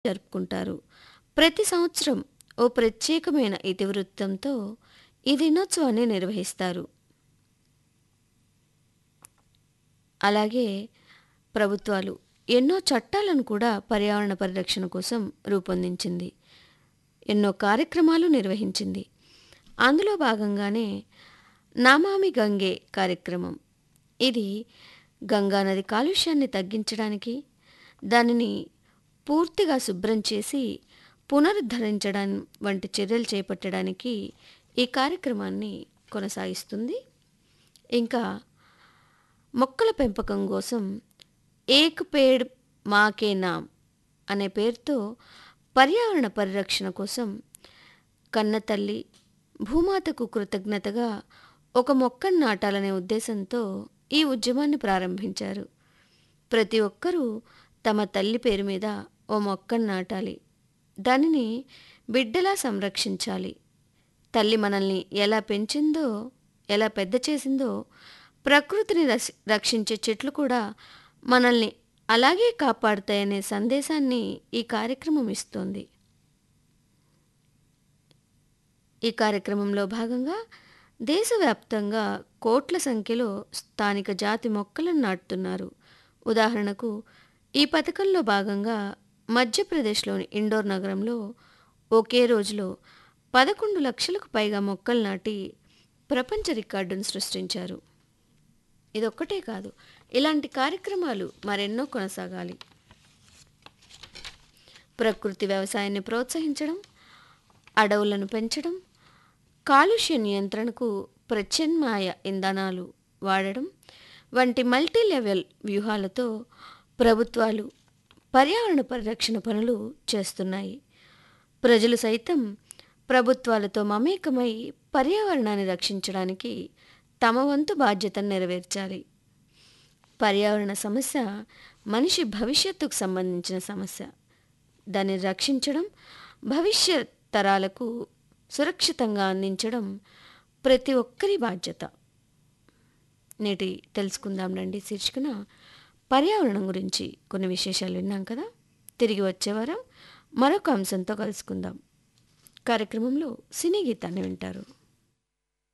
జరుపుకుంటారు. ప్రతి సంవత్సరం ఓ ప్రత్యేకమైన ఇతివృత్తంతో ఈ దినోత్సవాన్ని నిర్వహిస్తారు. అలాగే ప్రభుత్వాలు ఎన్నో చట్టాలను కూడా పర్యావరణ పరిరక్షణ కోసం రూపొందించింది. ఎన్నో కార్యక్రమాలు నిర్వహించింది. అందులో భాగంగానే నమామి గంగే కార్యక్రమం. ఇది గంగానది కాలుష్యాన్ని తగ్గించడానికి, దానిని పూర్తిగా శుభ్రం చేసి పునరుద్ధరించడం వంటి చర్యలు చేపట్టడానికి ఈ కార్యక్రమాన్ని కొనసాగిస్తుంది. ఇంకా మొక్కల పెంపకం కోసం ఏక్ పేడ్ మాకే నామ్ అనే పేరుతో పర్యావరణ పరిరక్షణ కోసం కన్నతల్లి భూమాతకు కృతజ్ఞతగా ఒక మొక్కను నాటాలనే ఉద్దేశంతో ఈ ఉద్యమాన్ని ప్రారంభించారు. ప్రతి ఒక్కరూ తమ తల్లి పేరు మీద ఓ మొక్కను నాటాలి. దానిని బిడ్డలా సంరక్షించాలి. తల్లి మనల్ని ఎలా పెంచిందో, ఎలా పెద్ద చేసిందో, ప్రకృతిని రక్షించే చెట్లు కూడా మనల్ని అలాగే కాపాడుతాయనే సందేశాన్ని ఈ కార్యక్రమం ఇస్తోంది. ఈ కార్యక్రమంలో భాగంగా దేశవ్యాప్తంగా కోట్ల సంఖ్యలో స్థానిక జాతి మొక్కలను నాటుతున్నారు. ఉదాహరణకు ఈ పథకంలో భాగంగా మధ్యప్రదేశ్లోని ఇండోర్ నగరంలో ఒకే రోజులో 11 లక్షలకు పైగా మొక్కలు నాటి ప్రపంచ రికార్డును సృష్టించారు. ఇదొక్కటే కాదు, ఇలాంటి కార్యక్రమాలు మరెన్నో కొనసాగాలి. ప్రకృతి వ్యవసాయాన్ని ప్రోత్సహించడం, అడవులను పెంచడం, కాలుష్య నియంత్రణకు ప్రత్యామ్నాయ ఇంధనాలు వాడడం వంటి మల్టీ లెవెల్ వ్యూహాలతో ప్రభుత్వాలు పర్యావరణ పరిరక్షణ పనులు చేస్తున్నాయి. ప్రజలు సైతం ప్రభుత్వాలతో మమేకమై పర్యావరణాన్ని రక్షించడానికి తమ వంతు బాధ్యతను నెరవేర్చాలి. పర్యావరణ సమస్య మనిషి భవిష్యత్తుకు సంబంధించిన సమస్య. దాన్ని రక్షించడం, భవిష్యత్ తరాలకు సురక్షితంగా అందించడం ప్రతి ఒక్కరి బాధ్యత. నేటి తెలుసుకుందాం రండి శీర్షికన పర్యావరణం గురించి కొన్ని విశేషాలు విన్నాం కదా. తిరిగి వచ్చే వారం మరొక అంశంతో కలుసుకుందాం. కార్యక్రమంలో సినీ గీతాన్ని వింటారు.